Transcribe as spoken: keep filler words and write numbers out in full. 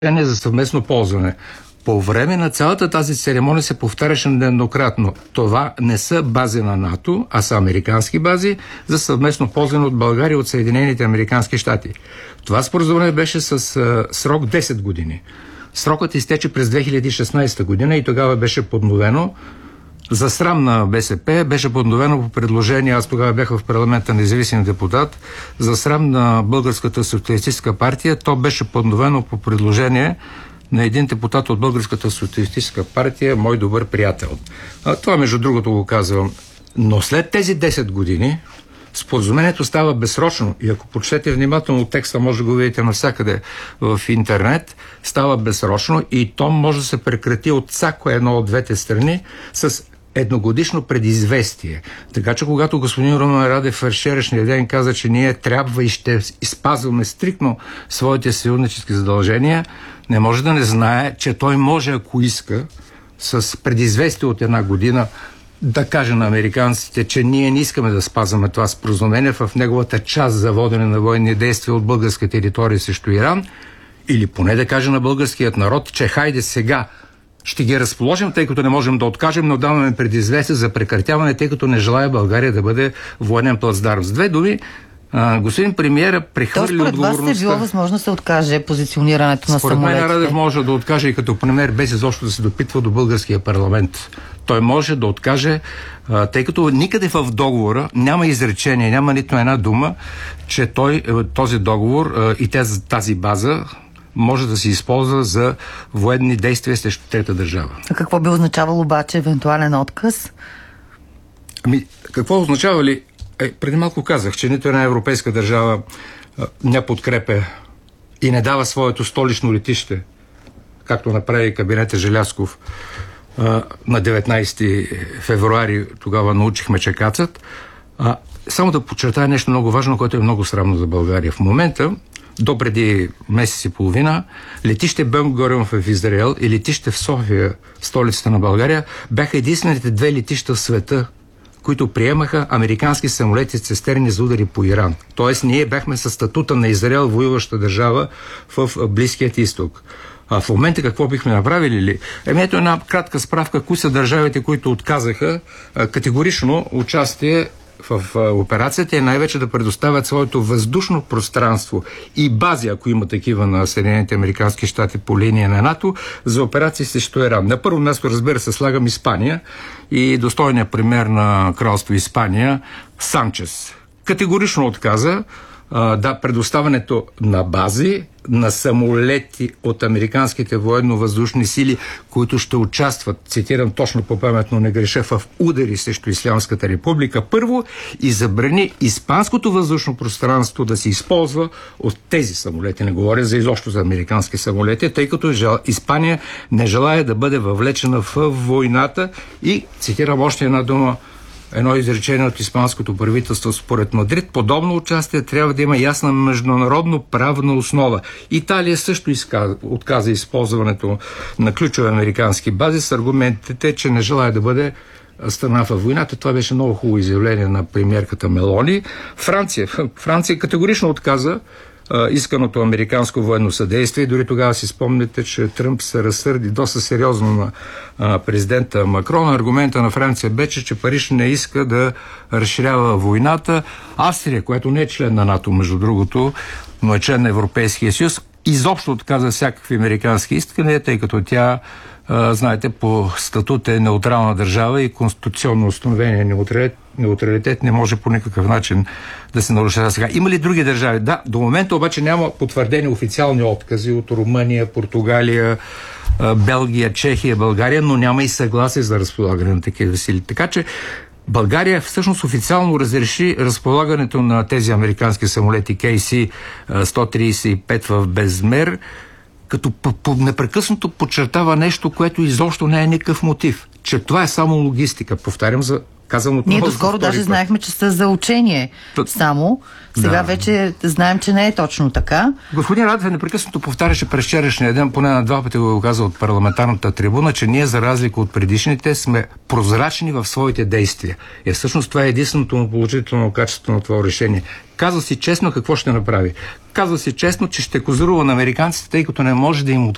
за съвместно ползване. По време на цялата тази церемония се повтаряше нееднократно. Това не са бази на НАТО, а са американски бази за съвместно ползване от България и от Съединените американски щати. Това споразумение беше с а, срок десет години. Срокът изтече през две хиляди и шестнадесета година и тогава беше подновено. За срам на БСП беше подновено по предложение, аз тогава бях в парламента независим депутат, за срам на Българската социалистическа партия, то беше подновено по предложение на един депутат от Българската социалистическа партия, мой добър приятел. А, това между другото го казвам. Но след тези десет години споразумението става безсрочно и ако прочетете внимателно текста, може да го видите навсякъде в интернет, става безсрочно и то може да се прекрати от всяко едно от двете страни с едногодишно предизвестие. Така че когато господин Румен Радев в вчерашния ден каза, че ние трябва и ще спазваме стриктно своите съюзнически задължения, не може да не знае, че той може, ако иска, с предизвестие от една година да каже на американците, че ние не искаме да спазваме това споразумение в неговата част за водене на военни действия от българска територия срещу Иран, или поне да каже на българският народ, че хайде сега ще ги разположим, тъй като не можем да откажем, но даваме предизвестие за прекратяване, тъй като не желая България да бъде военен плацдарм. С две думи, а, господин премиера прехвърли отговорността. Според вас е било възможно да се откаже позиционирането на според самолетите? Според мен Радев може да откаже и като премиер, без изобщо да се допитва до българския парламент. Той може да откаже, а, тъй като никъде в договора няма изречение, няма нито една дума, че той, този договор а, и тази, тази база може да се използва за военни действия срещу трета държава. А какво би означавало обаче евентуален отказ? Ами, какво означава ли? Е, преди малко казах, че нито една европейска държава а, не подкрепя и не дава своето столично летище, както направи кабинета Желязков а, на деветнадесети февруари, тогава научихме, че кацат. А, само да подчертая нещо много важно, което е много срамно за България. В момента, до преди месец и половина, летище Бен Гурион в Израел и летище в София, столицата на България, бяха единствените две летища в света, които приемаха американски самолети цистерни за удари по Иран. Тоест, ние бяхме със статута на Израел, воюваща държава в Близкият изток. А в момента какво бихме направили ли? Еми ето една кратка справка, кои са държавите, които отказаха а, категорично участие в а, операцията и най-вече да предоставят своето въздушно пространство и бази, ако има такива на Съединените американски щати по линия на НАТО, за операции срещу Иран. На първо място, разбира се, слагам Испания и достойният премиер на кралство Испания Санчес. Категорично отказа а, да предоставянето на бази, на самолети от американските военно-въздушни сили, които ще участват, цитирам точно по паметно, не греша, в удари срещу Ислямската република първо, и забрани испанското въздушно пространство да се използва от тези самолети. Не говоря за изобщо за американски самолети, тъй като Испания не желая да бъде въвлечена в войната и, цитирам още една дума, едно изречение от испанското правителство според Мадрид, подобно участие трябва да има ясна международно правна основа. Италия също изказа, отказа използването на ключови американски бази с аргументите, че не желая да бъде страна във войната. Това беше много хубаво изявление на премиерката Мелони. Франция. Франция категорично отказа исканото американско военно съдействие. Дори тогава си спомняте, че Тръмп се разсърди доста сериозно на а, президента Макрон. Аргумента на Франция беше, че Париж не иска да разширява войната. Австрия, която не е член на НАТО, между другото, но е член на Европейския съюз, изобщо отказа всякакви американски искания, тъй като тя, а, знаете, по статут е неутрална държава и конституционно установение неутралитет неутралитет не може по никакъв начин да се нарушава сега. Има ли други държави? Да, до момента обаче няма потвърдени официални откази от Румъния, Португалия, Белгия, Чехия, България, но няма и съгласие за разполагане на такива сили. Така че България всъщност официално разреши разполагането на тези американски самолети Кей Си сто тридесет и пет в Безмер, като непрекъснато подчертава нещо, което изобщо не е никакъв мотив. Че това е само логистика. Повтарям за казаното. Ние доскоро даже път. знаехме, че са за учение Т... само. Сега да. вече знаем, че не е точно така. Господин Радев непрекъснато повтаряше през вчерашния ден, поне на два пъти го каза от парламентарната трибуна, че ние, за разлика от предишните, сме прозрачни в своите действия. И всъщност това е единственото положително качество на това решение. Казва си честно какво ще направи. Казва си честно, че ще козирува на американците, тъй като не може да им